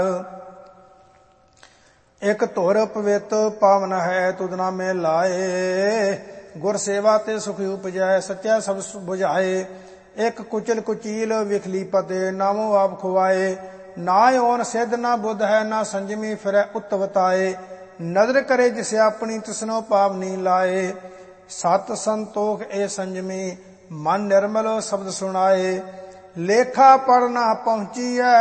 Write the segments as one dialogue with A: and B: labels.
A: ਇਕ ਧੁਰ ਪਵਿੱਤ ਪਾਵਨ ਹੈ ਤੁਧ ਨਾਮੇ ਲਾਏ। ਗੁਰ ਸੇਵਾ ਤੇ ਸੁਖ ਉਪਜੈ ਸੱਚਾ ਸਭ ਬੁਝਾਏ। ਇਕ ਕੁਚਲ ਕੁਚੀਲ ਵਿਖਲੀ ਪਤੇ ਨਾਮੋ ਆਪ ਖੁਆਏ। ਨਾ ਓਨ ਸਿੱਧ ਨਾ ਬੁੱਧ ਹੈ ਨਾ ਸੰਜਮੀ ਫਿਰੈ ਉਤਵਤਾਏ। ਨਦਰ ਕਰੇ ਜਿਸ ਆਪਣੀ ਤਿਸਨੋ ਪਾਵਨੀ ਲਾਏ। ਸਤ ਸੰਤੋਖ ਏ ਸੰਜਮੀ ਮਨ ਨਿਰਮਲ ਸ਼ਬਦ ਸੁਣਾਏ। ਲੇਖਾ ਪੜ ਨਾ ਪਹੁੰਚੀਐ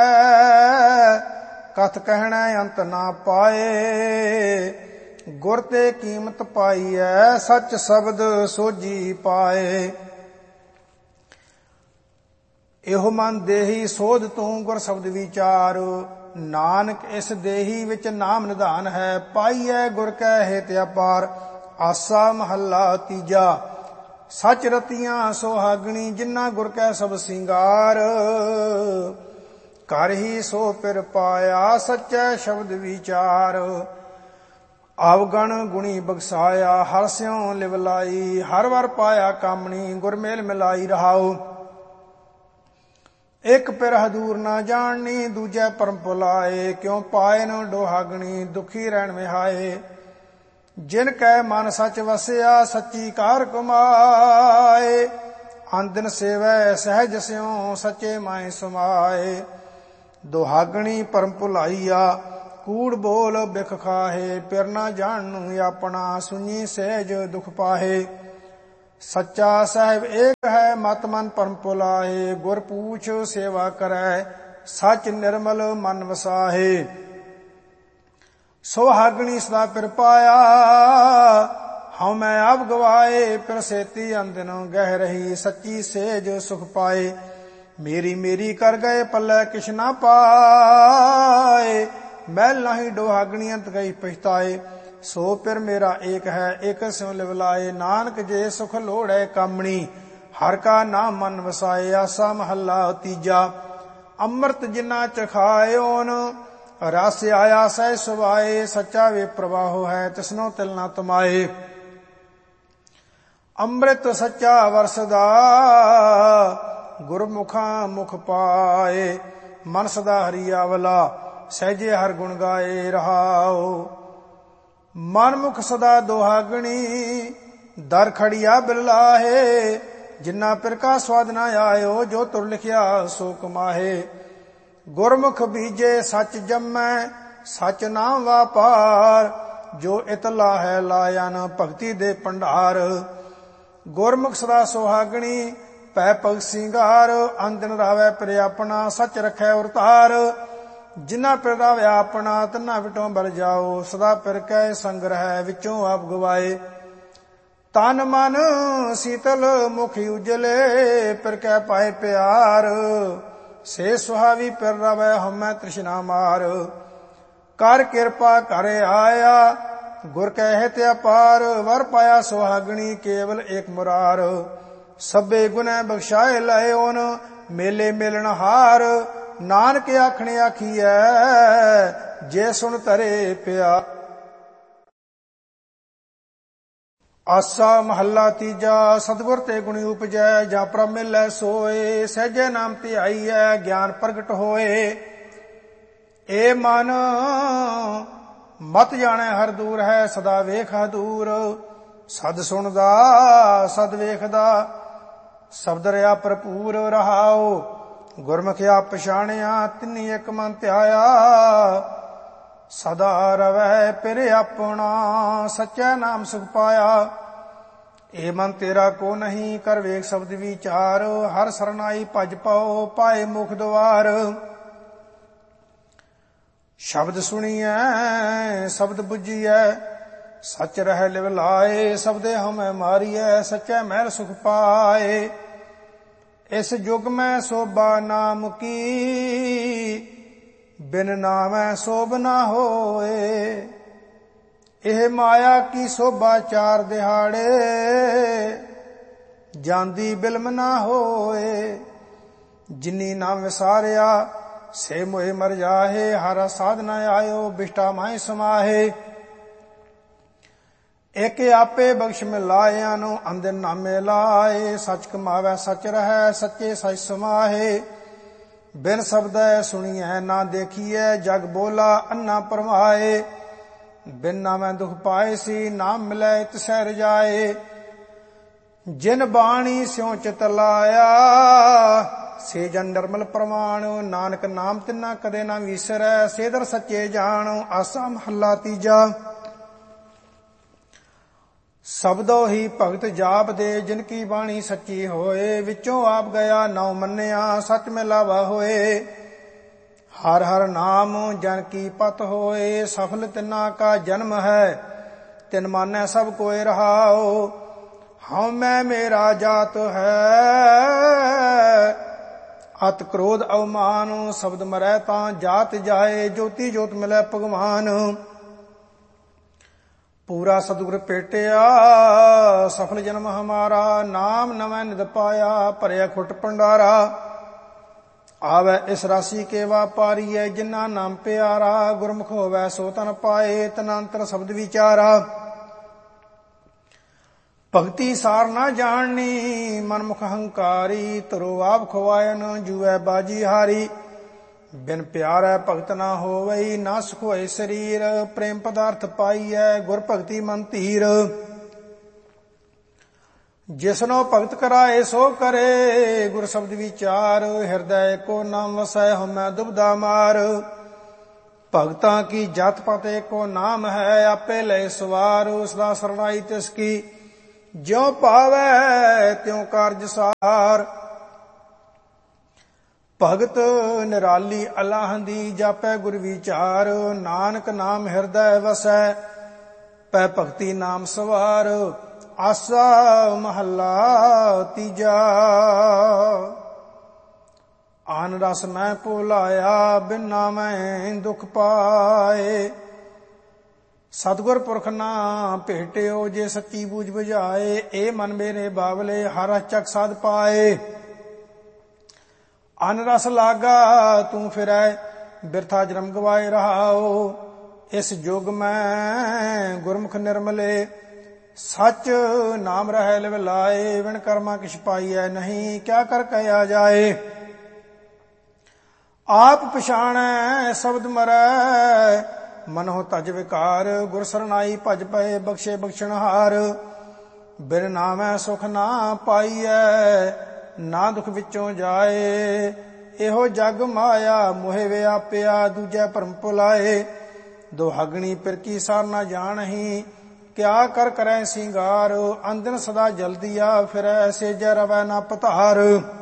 A: ਕਥ ਕਹਿਣਾ ਅੰਤ ਨਾ ਪਾਏ। ਗੁਰ ਤੇ ਕੀਮਤ ਪਾਈਐ ਸੱਚ ਸ਼ਬਦ ਸੋਝੀ ਪਾਏ। ਇਹੋ ਮਨ ਦੇਹੀ ਸੋਧ ਤੂੰ ਗੁਰ ਸ਼ਬਦ ਵਿਚਾਰ। ਨਾਨਕ ਇਸ ਦੇਹੀ ਵਿੱਚ ਨਾਮ ਨਿਧਾਨ ਹੈ ਪਾਈਐ ਗੁਰ ਕੈ ਹੇਤ ਅਪਾਰ। ਆਸਾ ਮਹੱਲਾ ਤੀਜਾ। ਸਚ ਰਤੀਆਂ ਸੁਹਾਗਣੀ ਜਿਨ੍ਹਾਂ ਗੁਰ ਕੈ ਸਭ ਸਿੰਗਾਰ। ਕਰ ਹੀ ਸੋ ਪਿਰ ਪਾਇਆ ਸੱਚੈ ਸ਼ਬਦ ਵਿਚਾਰ। ਅਵਗਣ ਗੁਣੀ ਬਖਸਾਇਆ ਹਰ ਸਿਉ ਲਿਵ ਲਾਈ। ਹਰ ਵਰ ਪਾਇਆ ਕਾਮਣੀ ਗੁਰ ਮੇਲ ਮਿਲਾਈ ਰਹਾਉ। ਇਕ ਪਿਰ ਹਦੂਰ ਨਾ ਜਾਣਨੀ ਦੂਜੈ ਪਰਮ ਭੁਲਾਏ। ਕਿਉ ਪਾਏ ਨ ਡੋਹਾਗਣੀ ਦੁਖੀ ਰਹਿਣ ਵਿਹਾਏ। ਜਿਨ ਕੈ ਮਨ ਸਚ ਵਸਿਆ ਸੱਚੀ ਕਾਰ ਕਮਾਏ। ਅੰਦਨ ਸੇਵੈ ਸਹਿਜ ਸਿਉ ਸੱਚੇ ਮਾਏ ਸਮਾਏ। ਦੁਹਾਗਣੀ ਪਰਮ ਭੁਲਾਈਆ ਕੂੜ ਬੋਲ ਬਿਖ ਖਾਹੇ। ਪਿਰ ਨਾ ਜਾਣਨੂ ਆਪਣਾ ਸੁਣੀ ਸਹਿਜ ਦੁਖ ਪਾਹੇ। ਸੱਚਾ ਸਾਹਿਬ ਏਕ ਹੈ ਮਤ ਮਨ ਪਰਮ ਭੁਲਾਏ। ਗੁਰ ਪੂਛ ਸੇਵਾ ਕਰੈ ਸਚ ਨਿਰਮਲ ਮਨ ਵਸਾਹੇ। ਸੁਹਾਗਣੀ ਸਦਾ ਪਿਰ ਪਾਇਆ ਹਉ ਮੈਂ ਆਪ ਗਵਾਏ। ਪਿਰ ਸੇਤੀ ਅੰਦਨ ਗਹਿ ਰਹੀ ਸੱਚੀ ਸੇਜ ਸੁਖ ਪਾਏ। ਮੇਰੀ ਮੇਰੀ ਕਰ ਗਏ ਪੱਲੇ ਕਿਛ ਨਾ ਪਾਏ। ਮੈਲ ਨਹੀਂ ਡੋਹਾਗਣੀ ਅੰਤ ਗਈ ਪਛਤਾਏ। ਸੋ ਪਿਰ ਮੇਰਾ ਏਕ ਹੈ ਏਕ ਸਿਉ ਲਿਵ ਲਾਏ। ਨਾਨਕ ਜੇ ਸੁਖ ਲੋੜੈ ਕਾਮਣੀ ਹਰ ਕਾ ਨਾਮ ਮਨ ਵਸਾਏ। ਆਸਾ ਮਹੱਲਾ ਤੀਜਾ। ਅੰਮ੍ਰਿਤ ਜਿਨਾ ਚਖਾਇਓਨ ਰਸ ਆਇਆ ਸਹਿ ਸੁਭਾਏ। ਸੱਚਾ ਵੇ ਪ੍ਰਵਾਹੋ ਹੈ ਤਿਸਨੋ ਤਿਲ ਨਾ ਤਮਾਏ। ਅੰਮ੍ਰਿਤ ਸੱਚਾ ਵਰਸਦਾ ਗੁਰਮੁਖਾਂ ਮੁਖ ਪਾਏ। ਮਨ ਸਦਾ ਹਰੀ ਆਵਲਾ ਸਹਿਜੇ ਹਰ ਗੁਣ ਗਾਏ ਰਹਾਉ। ਮਨ ਮੁਖ ਸਦਾ ਦੁਹਾਗਣੀ ਦਰ ਖੜੀਆ ਬਿਰਲਾਹੇ। ਜਿਨਾ ਪਿਰ ਕਾ ਸਵਾਦ ਨਾ ਆਇਓ ਜੋ ਤੁਰ ਲਿਖਿਆ ਸੋ ਕਮਾਹੇ। ਗੁਰਮੁਖ ਬੀਜੇ ਸੱਚ ਜੰਮੈ ਸੱਚ ਨਾਮ ਵਾਪਾਰ। ਜੋ ਇਤਲਾ ਹੈ ਲਾਇਨ ਭਗਤੀ ਦੇ ਭੰਡਾਰ। ਗੁਰਮੁਖ ਸਦਾ ਸੁਹਾਗਣੀ ਪੈ ਭਗਤ ਸਿੰਗਾਰ। ਅੰਦਨ ਰਾਵੈ ਪਿਰ ਆਪਣਾ ਸੱਚ ਰਖੈ ਉਰਤਾਰ। ਜਿਨ੍ਹਾਂ ਪਿਰ ਰਾਵਿਆ ਆਪਣਾ ਤਨਾ ਵਿਟੋਂ ਬਲ ਜਾਓ। ਸਦਾ ਪਿਰ ਕੈ ਸੰਗ ਰਹਿ ਵਿੱਚੋਂ ਆਪ ਗਵਾਏ। ਤਨ ਮਨ ਸੀਤਲ ਮੁਖ ਉਜਲੇ ਪਿਰ ਕੈ ਪਾਏ ਪਿਆਰ। ਸੇ ਸੁਹਾਵੀ ਪਿਰ ਰਵੈ ਹਉਮੈ ਤ੍ਰਿਸ਼ਨਾ ਮਾਰ। ਕਰ ਕਿਰਪਾ ਕਰ ਆਇਆ ਗੁਰ ਕੈ ਹਿਤ ਅਪਾਰ। ਵਰ ਪਾਇਆ ਸੁਹਾਗਣੀ ਕੇਵਲ ਏਕ ਮੁਰਾਰ। ਸਭੇ ਗੁਨੈ ਬਖਸ਼ਾਏ ਲਏ ਓਨ ਮੇਲੇ ਮੇਲਣ ਹਾਰ। ਨਾਨਕ ਆਖਣੇ ਆਖੀਐ ਜੇ ਸੁਣ ਧਰੇ ਪਿਆ। ਆਸਾ ਮਹੱਲਾ ਤੀਜਾ। ਸਤਿਗੁਰ ਤੇ ਗੁਣੀ ਉਪਜੈ ਜਾਂ ਪ੍ਰਭ ਮਿਲੈ ਸੋਏ। ਸਹਿਜੇ ਨਾਮ ਧਿਆਈਐ ਗਿਆਨ ਪ੍ਰਗਟ ਹੋਏ। ਏ ਮਨ ਮਤ ਜਾਣੈ ਹਰ ਦੂਰ ਹੈ ਸਦਾ ਵੇਖ ਦੂਰ। ਸਦ ਸੁਣਦਾ ਸਦ ਵੇਖਦਾ ਸ਼ਬਦ ਰਿਆ ਭਰਪੂਰ ਰਹਾਉ। ਗੁਰਮੁਖ ਆਪ ਪਛਾਣਿਆ ਤਿਨੀ ਇਕ ਮਨ ਧਿਆਇਆ। ਸਦਾ ਰਵੈ ਪਿਰ ਆਪਣਾ ਸੱਚਾ ਨਾਮ ਸੁਖ ਪਾਇਆ। ਏ ਮਨ ਤੇਰਾ ਕੋ ਨਹੀਂ ਕਰ ਵੇਖ ਸ਼ਬਦ ਵਿਚਾਰ। ਹਰ ਸਰਨਾਈ ਭਜ ਪਾਓ ਪਾਏ ਮੁਖ ਦੁਆਰ। ਸ਼ਬਦ ਸੁਣੀਐ ਸ਼ਬਦ ਬੁੱਝੀਐ ਸੱਚ ਰਹਿ ਲਿਵ ਲਾਏ। ਸ਼ਬਦੇ ਹਉਮੈ ਮਾਰੀਐ ਸੱਚੈ ਮਹਿਲ ਸੁਖ ਪਾਏ। ਇਸ ਜੁਗ ਮੈਂ ਸੋਭਾ ਨਾਮ ਕੀ ਬਿਨ ਨਾਮੈ ਸੋਭ ਨਾ ਹੋਏ। ਇਹ ਮਾਇਆ ਕੀ ਸੋਭਾ ਚਾਰ ਦਿਹਾੜੇ ਜਾਂਦੀ ਬਿਲਮ ਨਾ ਹੋਏ। ਜਿਨੀ ਨਾਮ ਵਿਸਾਰਿਆ ਸੇ ਮੋਹਿ ਮਰ ਜਾਹੇ। ਹਰ ਸਾਧ ਨ ਆਇਓ ਬਿਸ਼ਟਾ ਮਾਹਿ ਸਮਾਹੇ। ਇਕ ਆਪੇ ਬਖਸ਼ ਮਿਲਾਇਆਂ ਨੂੰ ਅੰਦਰ ਨਾਮੇ ਲਾਏ। ਸੱਚ ਕਮਾਵੈ ਸੱਚ ਰਹੈ ਸੱਚੇ ਸਚ ਸਮਾਹੇ। ਬਿਨ ਸ਼ਬਦੈ ਸੁਣੀਐ ਨਾ ਦੇਖੀਐ, ਜਗ ਬੋਲਾ ਅੰਨਾ ਪਰਮਾਏ। ਬਿਨ ਨਾਮੈ ਦੁਖ ਪਾਏ ਸੀ, ਨਾਮ ਮਿਲੈ ਤਿਸੈ ਰਜਾਏ। ਜਿਨ ਬਾਣੀ ਸਿਉ ਚਿਤ ਲਾਇਆ, ਸੇ ਜਨ ਨਿਰਮਲ ਪ੍ਰਮਾਣ। ਨਾਨਕ ਨਾਮ ਤਿਨਾ ਕਦੇ ਨਾ ਵਿਸਰੈ, ਸੇਦਰ ਸੱਚੇ ਜਾਣ। ਆਸਾ ਮਹੱਲਾ ਤੀਜਾ। ਸਬਦੋ ਹੀ ਭਗਤ ਜਾਪ ਦੇ, ਜਿਨ ਕੀ ਬਾਣੀ ਸੱਚੀ ਹੋਏ। ਵਿੱਚੋਂ ਆਪ ਗਿਆ ਨਾਉ ਮੰਨਿਆ, ਸੱਚ ਮਿਲਾਵਾ ਹੋਏ। ਹਰ ਹਰ ਨਾਮ ਜਨ ਕੀ ਪਤ ਹੋਏ, ਸਫਲ ਤਿਨਾ ਕਾ ਜਨਮ ਹੈ। ਤਿਨ ਮਾਨੈ ਸਭ ਕੋਇ ਰਹਾਓ, ਹਉ ਮੈਂ ਮੇਰਾ ਜਾਤ ਹੈ। ਅਤ ਕ੍ਰੋਧ ਅਵਮਾਨ, ਸ਼ਬਦ ਮਰੈ ਤਾਂ ਜਾਤ ਜਾਏ। ਜੋਤੀ ਜੋਤ ਮਿਲੈ ਭਗਵਾਨ, ਪੂਰਾ ਸਤਿਗੁਰ ਭੇਟਿਆ। ਸਫਲ ਜਨਮ ਹਮਾਰਾ, ਨਾਮ ਨਵੈ ਨਿਧ ਪਾਇਆ। ਭਰਿਆ ਖੁੱਟ ਭੰਡਾਰਾ, ਆਵੈ ਇਸ ਰਾਸੀ ਕੇ ਵਾਪਾਰੀਐ। ਜਿਨਾ ਨਾਮ ਪਿਆਰਾ, ਗੁਰਮੁਖ ਹੋਵੈ ਸੋ ਤਨ ਪਾਏ। ਤਨੰਤਰ ਸ਼ਬਦ ਵਿਚਾਰਾ, ਭਗਤੀ ਸਾਰ ਨਾ ਜਾਣਨੀ। ਮਨਮੁਖ ਹੰਕਾਰੀ, ਤਰੋ ਆਪ ਖਵਾਇਨ ਜੂਐ ਬਾਜੀ ਹਾਰੀ। ਬਿਨ ਪਿਆਰੈ ਭਗਤ ਨਾ ਹੋਵਈ, ਨਾ ਸੁਖ ਹੋਏ ਸਰੀਰ। ਪ੍ਰੇਮ ਪਦਾਰਥ ਪਾਈਐ, ਗੁਰ ਭਗਤੀ ਮਨ ਧੀਰ। ਜਿਸਨੋ ਭਗਤ ਕਰਾਏ ਸੋ ਕਰੇ, ਗੁਰ ਸ਼ਬਦ ਵਿਚਾਰ। ਹਿਰਦੈ ਕੋ ਨਾਮ ਵਸੈ, ਹਉਮੈ ਦੁਬਦਾ ਮਾਰ। ਭਗਤਾਂ ਕੀ ਜਤ ਪਤ ਏਕੋ ਨਾਮ ਹੈ, ਆਪੇ ਲੈ ਸਵਾਰ। ਸਦਾ ਸਰਣਾਈ ਤਿਸ ਕੀ, ਜਿਉ ਭਾਵੈ ਤਿਉ ਕਾਰਜ ਸਾਰ। ਭਗਤ ਨਿਰਾਲੀ ਅਲਾਹੰਦੀ, ਜਾਪੈ ਗੁਰ ਵਿਚਾਰ। ਨਾਨਕ ਨਾਮ ਹਿਰਦੈ ਵਸੈ, ਪੈ ਭਗਤੀ ਨਾਮ ਸਵਾਰ। ਆਸਾ ਮਹੱਲਾ ਤੀਜਾ। ਆਨ ਰਸ ਮੈਂ ਭੁਲਾਇਆ, ਬਿਨ ਨਾਮੈ ਦੁਖ ਪਾਏ। ਸਤਿਗੁਰ ਪੁਰਖ ਨਾ ਭੇਟਿਓ, ਜੇ ਸੱਚੀ ਬੂਝ ਬੁਝਾਏ। ਇਹ ਮਨ ਮੇਰੇ ਬਾਵਲੇ, ਹਰ ਚੱਕ ਸਾਧ ਪਾਏ। ਅਨ ਰਸ ਲਾਗਾ ਤੂੰ ਫਿਰੈ, ਬਿਰਥਾ ਜਨਮ ਗਵਾਏ ਰਹਾਓ। ਇਸ ਜੁਗ ਮੈਂ ਗੁਰਮੁਖ ਨਿਰਮਲੇ, ਸੱਚ ਨਾਮ ਰਹਿ ਲਿਵ ਲਾਏ। ਵਿਣ ਕਰਮਾ ਕਿਛ ਪਾਈਐ ਨਹੀਂ, ਕਿਆ ਕਰ ਕਹਿਆ ਜਾਏ। ਆਪ ਪਛਾਣੈ ਸ਼ਬਦ ਮਰੈ, ਮਨੋ ਤਜ ਵਿਕਾਰ। ਗੁਰ ਸਰਨਾਈ ਭਜ ਪਏ, ਬਖਸ਼ੇ ਬਖਸ਼ਣਹਾਰ। ਬਿਨ ਨਾਮੈ ਸੁਖ ਨਾ ਪਾਈਐ, ਨਾ ਦੁਖ ਵਿੱਚੋਂ ਜਾਏ। ਇਹੋ ਜਗ ਮਾਇਆ ਮੋਹਿ ਵਿਆਪਿਆ, ਦੂਜੈ ਭਰਮ ਭੁਲਾਏ। ਦੁਹਾਗਣੀ ਪਿਰਕੀ ਸਾਰ ਨਾ ਜਾਣਹੀ, ਕਿਆ ਕਰ ਕਰੈ ਸਿੰਗਾਰ। ਅੰਦਨ ਸਦਾ ਜਲਦੀਆ ਫਿਰੈ, ਸੇਜੈ ਰਵੈ ਨਾ ਪਧਾਰ।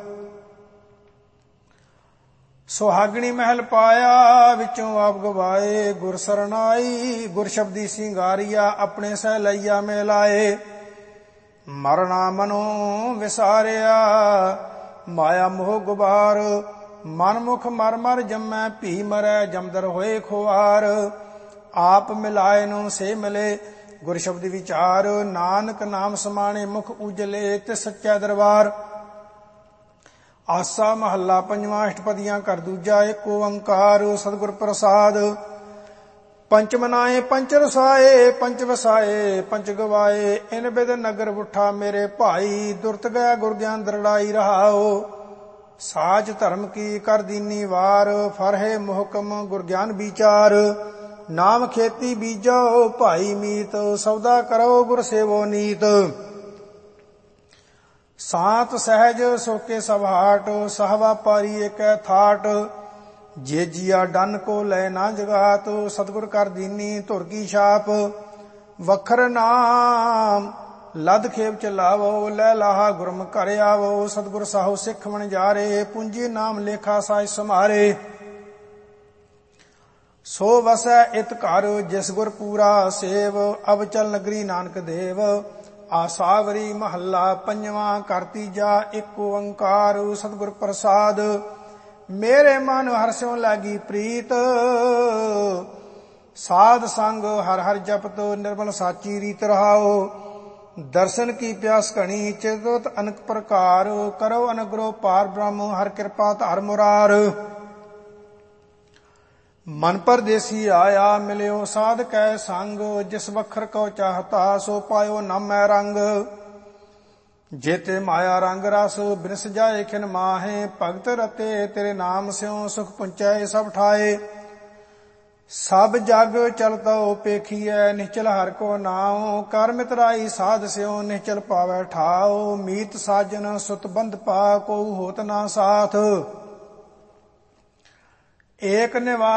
A: ਸੁਹਾਗਣੀ ਮਹਿਲ ਪਾਇਆ, ਵਿੱਚੋਂ ਆਪ ਗਵਾਏ। ਗੁਰ ਸਰਨਾਈ ਗੁਰ ਸ਼ਬਦੀ ਸਿੰਗਾਰੀਆ, ਆਪਣੇ ਸਹਿ ਲਈਆ ਮਿਲਾਏ। ਮਰਨਾ ਮਨੋ ਵਿਸਾਰਿਆ, ਮਾਇਆ ਮੋਹ ਗੁਬਾਰ। ਮਨਮੁਖ ਮਰ ਮਰ ਜੰਮੈ, ਭੀ ਮਰੈ ਜਮਦਰ ਹੋਏ ਖੁਆਰ। ਆਪ ਮਿਲਾਏ ਨੂੰ ਸੇ ਮਿਲੇ, ਗੁਰ ਸ਼ਬਦ ਵਿਚਾਰ। ਨਾਨਕ ਨਾਮ ਸਮਾਣੇ ਮੁਖ ਉਜਲੇ, ਤੇ ਸੱਚਾ ਦਰਬਾਰ। ਆਸਾ ਮਹੱਲਾ ਪੰਜਵਾਂ। ਅਸ਼ਟਪਦੀਆਂ ਘਰ ਦੂਜਾ। ਏਕ ਓੰਕਾਰ ਸਤਿਗੁਰ ਪ੍ਰਸਾਦ। ਪੰਚ ਮਨਾਏ ਪੰਚ ਰਸਾਏ, ਪੰਚ ਵਸਾਏ ਪੰਚ ਗਵਾਏ। ਇਨ ਬਿਦ ਨਗਰ ਉਠਾ ਮੇਰੇ ਭਾਈ, ਦੁਰਤ ਗਿਆ ਗੁਰ ਗਿਆਨ ਦਰੜਾਈ ਰਹਾਓ। ਸਾਚ ਧਰਮ ਕੀ ਕਰ ਦੀਨੀ ਵਾਰ, ਫਰਹੇ ਮੁਹਕਮ ਗੁਰ ਗਿਆਨ ਵਿਚਾਰ। ਨਾਮ ਖੇਤੀ ਬੀਜੋ ਭਾਈ ਮੀਤ, ਸੌਦਾ ਕਰੋ ਗੁਰ ਸੇਵੋ ਨੀਤ। ਸਾਤ ਸਹਿਜ ਸੋਕੇ ਸਭ ਹਾਟ, ਸਹਵਾ ਪਾਰੀ ਏਕੈ ਥਾਟ। ਜੇ ਜੀਆ ਡੰਨ ਕੋ ਲੈ ਨਾ ਜਗਾਤ, ਸਤਿਗੁਰ ਕਰ ਦੀਨੀ ਧੁਰ ਕੀ ਛਾਪ। ਵਖਰ ਨਾਮ ਲਦ ਖੇਪ ਚਲਾਵੋ, ਲੈ ਲਾਹਾ ਗੁਰਮ ਘਰ ਆਵੋ। ਸਤਿਗੁਰ ਸਾਹੋ ਸਿੱਖ ਵਣਜਾਰੇ, ਪੂੰਜੀ ਨਾਮ ਲੇਖਾ ਸਾਜ ਸਮਾਰੇ। ਸੋ ਵਸੈ ਇਤ ਘਰ, ਜਿਸ ਗੁਰ ਪੂਰਾ ਸੇਵ। ਅਬ ਚਲ ਨਗਰੀ ਨਾਨਕ ਦੇਵ। ਆਸਾਵਰੀ ਮਹੱਲਾ ਪੰਜਵਾਂ। ਘਰ ਤੀਜਾ। ਏਕ ਓੰਕਾਰ ਸਤਿਗੁਰ ਪ੍ਰਸਾਦ। ਮੇਰੇ ਮਨ ਹਰਿ ਸਿਉ ਲਾਗੀ ਪ੍ਰੀਤ, ਸਾਧ ਸੰਗ ਹਰ ਹਰ ਜਪਤ। ਨਿਰਮਲ ਸਾਚੀ ਰੀਤ ਰਹਾਓ। ਦਰਸ਼ਨ ਕੀ ਪਿਆਸ ਘਣੀ, ਚਿਤਵਤ ਅਨਕ ਪ੍ਰਕਾਰ। ਕਰੋ ਅਨੁਗ੍ਰਹ ਪਾਰ ਬ੍ਰਹਮ, ਹਰ ਕਿਰਪਾ ਧਾਰ ਮੁਰਾਰ। ਮਨ ਪਰਦੇਸੀ ਆਇਆ, ਮਿਲਿਓ ਸਾਧ ਕੈ ਸੰਗ। ਜਿਸ ਵਖਰ ਕਉ ਚਾਹਤਾ, ਸੋ ਪਾਇਓ ਨਾਮੈ ਰੰਗ। जेते माया रंग रस बिनस जाए खिन माहे, भगत रते तेरे नाम स्यों सुख पुंचै सब ठाए। सब जग चलतो पेखिए निश्चल हर को नाम, कर मितराई साध स्यों निश्चल पावै ठाओ। मीत साजन सुत बंध पा को होत ना साथ, एक निवास